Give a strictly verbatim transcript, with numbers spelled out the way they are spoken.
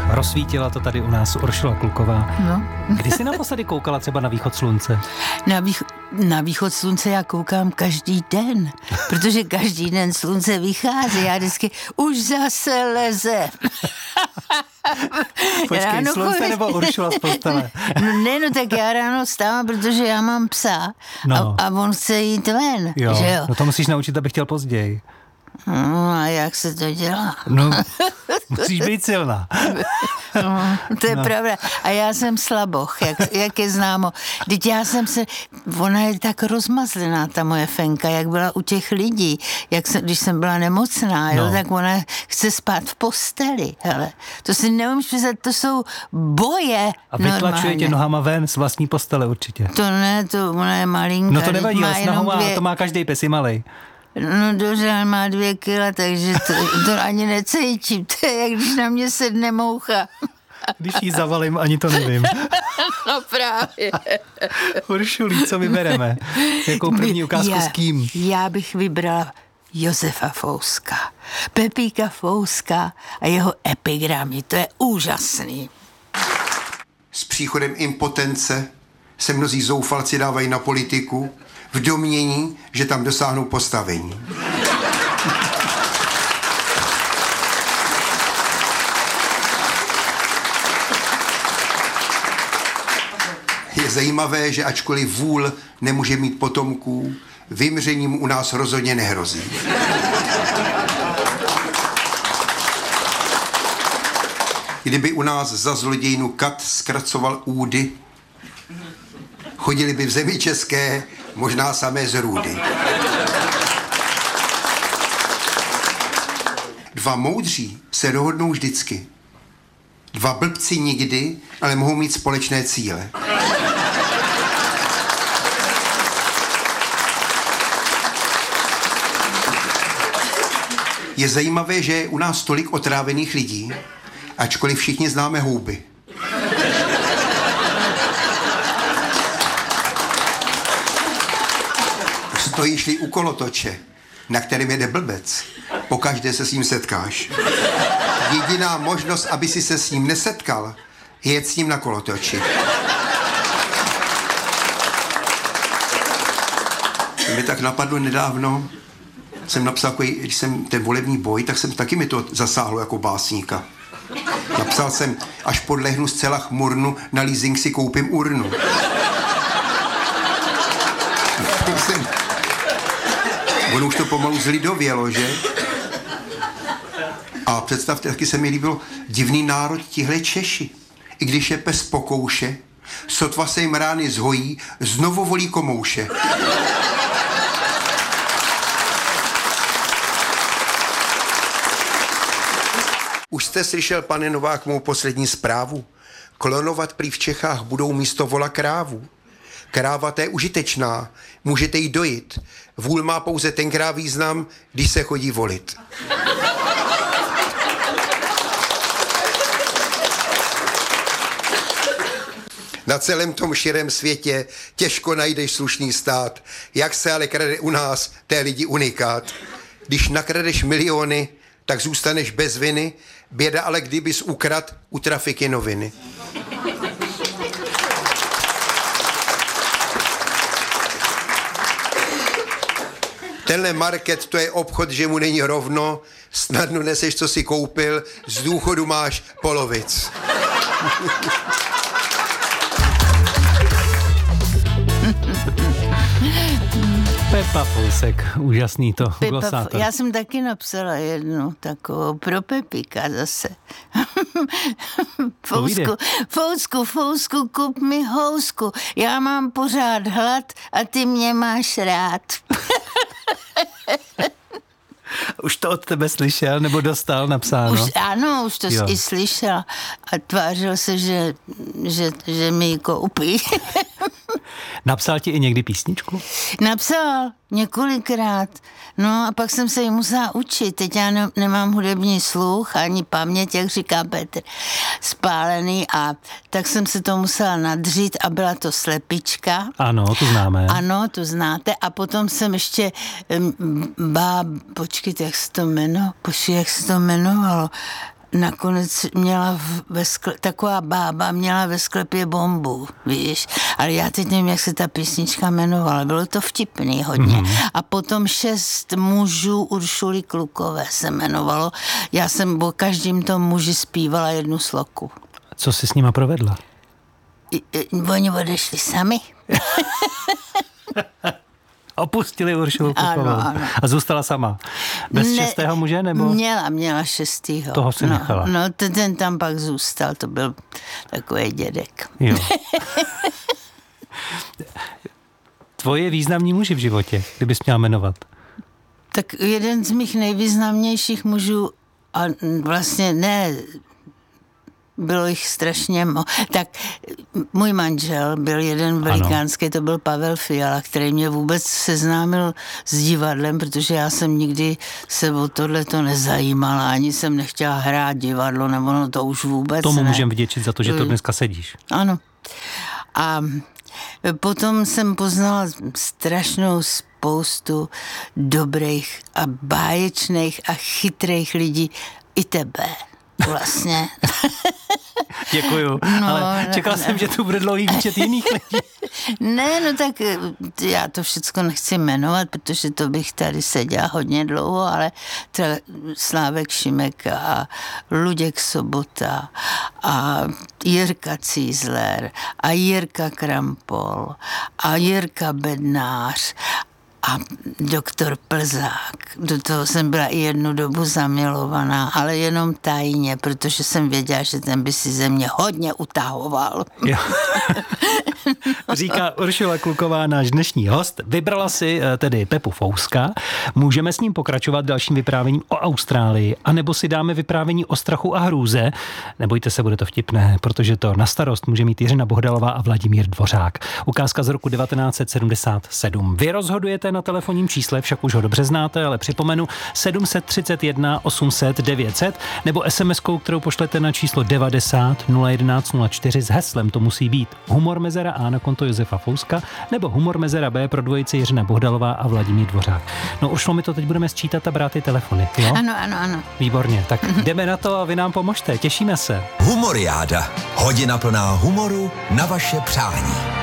Rozsvítila to tady u nás Uršula Kluková. No. Kdy jsi naposledy koukala třeba na východ slunce? Na, vých- na východ slunce já koukám každý den, protože každý den slunce vychází. Já vždycky už zase leze. Počkej, ráno slunce chodí... nebo Uršula z postele? No ne, no tak já ráno vstávám, protože já mám psa no. a, a on chce jít ven, jo. že jo? No to musíš naučit, abych chtěl později. No a jak se to dělá? No, musíš být silná. No, to je no. pravda. A já jsem slaboch, jak, jak je známo. Vždyť já jsem se, ona je tak rozmazlená, ta moje Fenka, jak byla u těch lidí, jak jsem, když jsem byla nemocná, jo, no. tak ona chce spát v posteli, hele. To si neumíš představit, to jsou boje. A vytlačuje normálně. tě nohama ven z vlastní postele určitě. To ne, to ona je malinká. No to nevadí, má s nohou má, dvě... to má každý pes, je malej. No dobře, ale má dvě kila, takže to, to ani necítím. To je, jak když na mě sedne moucha. Když jí zavalím, ani to nevím. No právě. Uršulí, co vybereme? Jakou první ukázku já, s kým? Já bych vybrala Josefa Fouska. Pepíka Fouska a jeho epigramy. To je úžasný. S příchodem impotence se mnozí zoufalci dávají na politiku v domnění, že tam dosáhnou postavení. Je zajímavé, že ačkoliv vůl nemůže mít potomků, vymřením u nás rozhodně nehrozí. Kdyby u nás za zlodějnu kat zkracoval údy, chodili by v zemi české možná samé zrůdy. Dva moudří se dohodnou vždycky. Dva blbci nikdy, ale mohou mít společné cíle. Je zajímavé, že je u nás tolik otrávených lidí, ačkoliv všichni známe houby. Stojíš-li u kolotoče, na kterém jede blbec, pokaždé se s ním setkáš. Jediná možnost, aby si se s ním nesetkal, je jet s ním na kolotoči. Mě tak napadlo nedávno, jsem napsal, když jsem ten volební boj, tak jsem taky mi to zasáhlo jako básníka. Napsal jsem, až podlehnu zcela chmurnu, na leasing si koupím urnu. jsem... Ono už to pomalu zlidovělo, že? A představte, taky se mi líbilo, divný národ tihle Češi. I když je pes pokouše, sotva se jim rány zhojí, znovu volí komouše. Už jste slyšel, pane Novák, mou poslední zprávu? Klonovat prý v Čechách budou místo vola krávu. Kráva to je užitečná, můžete jí dojit. Vůl má pouze tenkrát význam, když se chodí volit. Na celém tom širém světě těžko najdeš slušný stát. Jak se ale krade u nás, to je lidi unikát. Když nakradeš miliony, tak zůstaneš bez viny. Běda ale kdybys ukrad u trafiky noviny. Tenhle market, to je obchod, že mu není rovno. Snadno neseš, co si koupil, z důchodu máš polovic. Pepa Fousek, úžasný to, Pepa, glosátor. já jsem taky napsala jednu takovou pro Pepíka zase. Fousku, Fousku, Fousku, kup mi housku. Já mám pořád hlad a ty mě máš rád. Už to od tebe slyšel, nebo dostal napsáno? Už, ano, už to jo. i slyšel a tvářil se, že, že, že mi ji koupí. Napsal ti i někdy písničku? Napsal několikrát. No a pak jsem se ji musela učit. Teď já ne, nemám hudební sluch ani paměť, jak říká Petr, spálený, a tak jsem se to musela nadřít a byla to Slepička. Ano, to známe. Ano, to znáte. A potom jsem ještě um, bá, počkejte, jak se to jmenovalo, počkej, jak se to jmenovalo. nakonec měla v, ve skle, taková bába měla ve sklepě bombu, víš. Ale já teď nevím, jak se ta písnička jmenovala. Bylo to vtipný hodně. Mm-hmm. A potom Šest mužů Uršuly Klukové se jmenovalo. Já jsem o každým tom muži zpívala jednu sloku. Co jsi s nima provedla? I, i, oni odešli sami. Opustili Uršulu Klukovou. Ano, ano. A zůstala sama. Bez ne, šestého muže, nebo? Měla, měla šestýho. Toho si no, nechala. No, ten, ten tam pak zůstal, to byl takový dědek. Jo. Tvoje významní muži v životě, kdybys měla jmenovat? Tak jeden z mých nejvýznamnějších mužů, a vlastně ne, bylo jich strašně mo... Tak můj manžel byl jeden velikánský, ano. To byl Pavel Fiala, který mě vůbec seznámil s divadlem, protože já jsem nikdy se o tohleto nezajímala, ani jsem nechtěla hrát divadlo, nebo no to už vůbec Tomu ne. můžem vděčit za to, že to dneska sedíš. Ano. A potom jsem poznala strašnou spoustu dobrých a báječných a chytrých lidí, i tebe. Vlastně. Děkuju, no, ale čekala ne, jsem, že tu bude dlouhý výčet jiných lidí. Ne, no tak já to všechno nechci jmenovat, protože to bych tady seděla hodně dlouho, ale třeba Slávek Šimek a Luděk Sobota a Jirka Cízler a Jirka Krampol a Jirka Bednář a doktor Plzák. Do toho jsem byla i jednu dobu zamilovaná, ale jenom tajně, protože jsem věděla, že ten by si ze mě hodně utahoval. Jo. Říká Uršula Kluková, náš dnešní host. Vybrala si tedy Pepu Fouska. Můžeme s ním pokračovat dalším vyprávěním o Austrálii, anebo si dáme vyprávění o strachu a hrůze. Nebojte se, bude to vtipné, protože to na starost může mít Jiřina Bohdalová a Vladimír Dvořák. Ukázka z roku devatenáct set sedmdesát sedm. Vy rozhodujete na telefonním čísle, však už ho dobře znáte, ale připomenu sedm set třicet jedna osm set devět set nebo es em eskou, kterou pošlete na číslo devadesát nula jedenáct nula čtyři s heslem to musí být Humor mezera A na konto Josefa Fouska nebo Humor mezera B pro dvojici Jiřina Bohdalová a Vladimír Dvořák. No Uršlo, my to teď budeme sčítat a brát ty telefony, jo? Ano, ano, ano. Výborně, tak jdeme na to a vy nám pomožte, těšíme se. Humoriáda. Hodina plná humoru na vaše přání.